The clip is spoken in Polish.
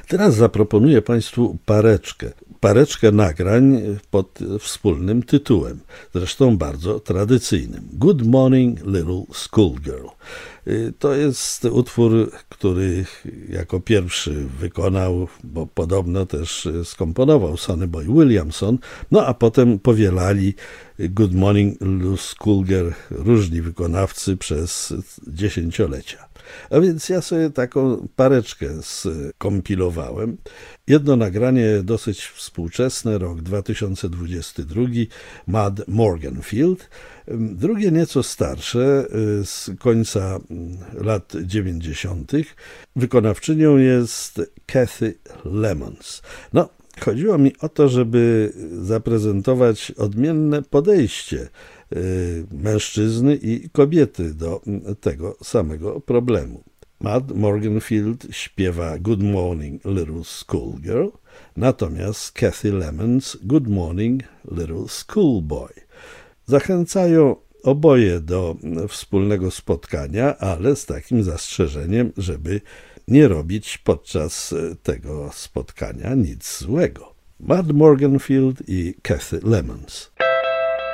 Teraz zaproponuję Państwu pareczkę nagrań pod wspólnym tytułem, zresztą bardzo tradycyjnym. Good Morning Little Schoolgirl. To jest utwór, który jako pierwszy wykonał, bo podobno też skomponował Sonny Boy Williamson, no a potem powielali Good Morning Little Schoolgirl różni wykonawcy przez dziesięciolecia. A więc ja sobie taką pareczkę skompilowałem. Jedno nagranie dosyć współczesne, rok 2022, Mad Morganfield. Drugie nieco starsze, z końca lat 90. Wykonawczynią jest Kathy Lemons. No, chodziło mi o to, żeby zaprezentować odmienne podejście mężczyzny i kobiety do tego samego problemu. Mad Morganfield śpiewa Good Morning Little Schoolgirl, natomiast Kathy Lemons Good Morning Little Schoolboy. Zachęcają oboje do wspólnego spotkania, ale z takim zastrzeżeniem, żeby nie robić podczas tego spotkania nic złego. Mad Morganfield i Kathy Lemons.